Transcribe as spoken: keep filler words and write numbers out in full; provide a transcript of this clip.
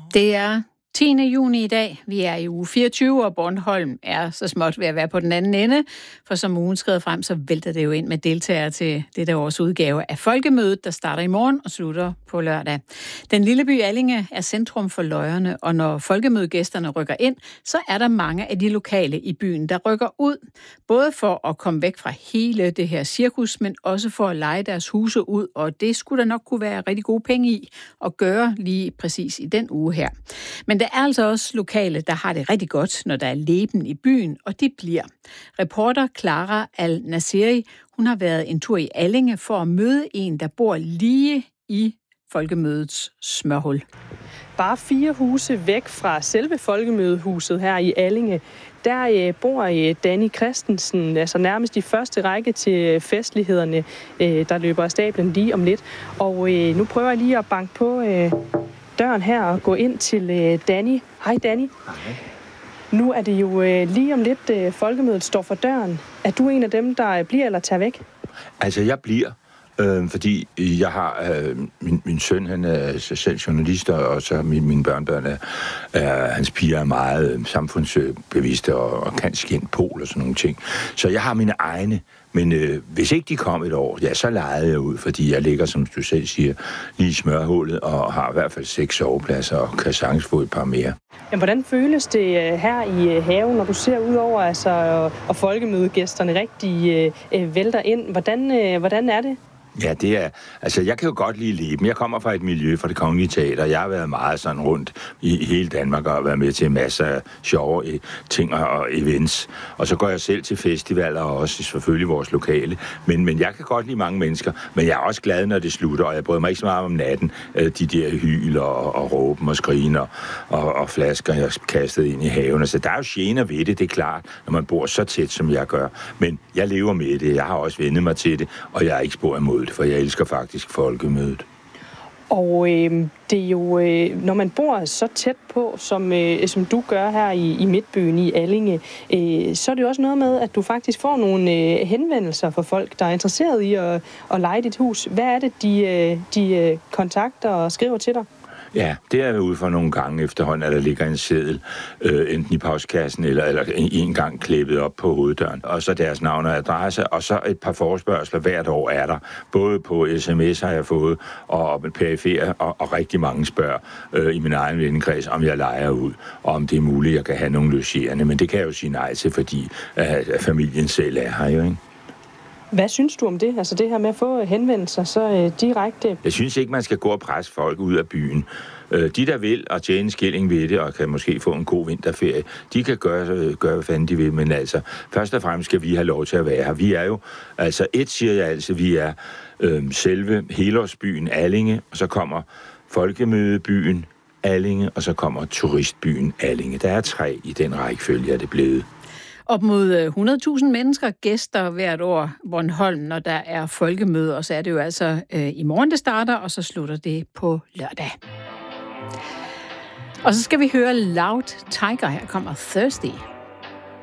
Det er tiende juni i dag. Vi er i uge fireogtyve, og Bornholm er så småt ved at være på den anden ende. For som ugen skrider frem, så vælter det jo ind med deltagere til dette års udgave af Folkemødet, der starter i morgen og slutter på lørdag. Den lille by Allinge er centrum for løjerne, og når Folkemødegæsterne rykker ind, så er der mange af de lokale i byen, der rykker ud. Både for at komme væk fra hele det her cirkus, men også for at leje deres huse ud, og det skulle der nok kunne være rigtig gode penge i at gøre lige præcis i den uge her. Men der er altså også lokale, der har det rigtig godt, når der er leben i byen, og det bliver. Reporter Clara Al-Nasiri, hun har været en tur i Allinge for at møde en, der bor lige i Folkemødets smørhul. Bare fire huse væk fra selve Folkemødehuset her i Allinge, der bor Danny Christensen, altså nærmest i første række til festlighederne, der løber af stablen lige om lidt. Og nu prøver jeg lige at banke på døren her og gå ind til øh, Danny. Hej Danny. Hej. Nu er det jo øh, lige om lidt øh, Folkemødet står for døren. Er du en af dem, der bliver eller tager væk? Altså jeg bliver, øh, fordi jeg har øh, min, min søn, han er selv journalist, og så min, mine børnebørn er, er hans piger er meget øh, samfundsbevidste og, og kan skin pol og sådan nogle ting. Så jeg har mine egne. Men øh, hvis ikke de kom et år, ja, så lejede jeg ud, fordi jeg ligger, som du selv siger, lige i smørhullet og har i hvert fald seks sovepladser og kan sagtens få et par mere. Jamen, hvordan føles det her i haven, når du ser ud over, altså, og folkemødegæsterne rigtig øh, vælter ind? Hvordan, øh, hvordan er det? Ja, det er... Altså, jeg kan jo godt lide leben. Jeg kommer fra et miljø fra Det Kongelige Teater. Jeg har været meget sådan rundt i hele Danmark og været med til masser af sjove ting og events. Og så går jeg selv til festivaler og også selvfølgelig vores lokale. Men, men jeg kan godt lide mange mennesker. Men jeg er også glad, når det slutter, og jeg bryder mig ikke så meget om natten. De der hyler og, og råben og skrigen og, og, og flasker, jeg har kastet ind i haven. Så der er jo gener ved det, det er klart, når man bor så tæt, som jeg gør. Men jeg lever med det. Jeg har også vendt mig til det, og jeg er ikke spor imod det, for jeg elsker faktisk Folkemødet. Og øh, det er jo, øh, når man bor så tæt på, som, øh, som du gør her i, i Midtbyen i Allinge, øh, så er det jo også noget med, at du faktisk får nogle øh, henvendelser fra folk, der er interesseret i at, at leje dit hus. Hvad er det, de, øh, de øh, kontakter og skriver til dig? Ja, det er ude for nogle gange efterhånden, at der ligger en seddel, øh, enten i postkassen eller, eller en gang klippet op på hoveddøren. Og så deres navn og adresse, og så et par forespørgsler hvert år er der. Både på sms har jeg fået, og perifere, og, og rigtig mange spørger øh, i min egen vennekreds, om jeg lejer ud, og om det er muligt, at jeg kan have nogle logerende. Men det kan jeg jo sige nej til, fordi at familien selv er her jo, ikke? Hvad synes du om det? Altså det her med at få henvendelser så øh, direkte? Jeg synes ikke, man skal gå og presse folk ud af byen. Øh, de, der vil og tjene en skilling ved det, og kan måske få en god vinterferie, de kan gøre, gøre hvad fanden de vil. Men altså, først og fremmest skal vi have lov til at være her. Vi er jo, altså et siger jeg altså, vi er øh, selve helårsbyen Allinge, og så kommer Folkemødebyen Allinge, og så kommer turistbyen Allinge. Der er tre i den rækkefølge, er det blevet. Op mod hundrede tusind mennesker gæster hvert år Bornholm, når der er folkemøde, og så er det jo altså øh, i morgen, det starter, og så slutter det på lørdag. Og så skal vi høre Loud Tiger. Her kommer Thirsty.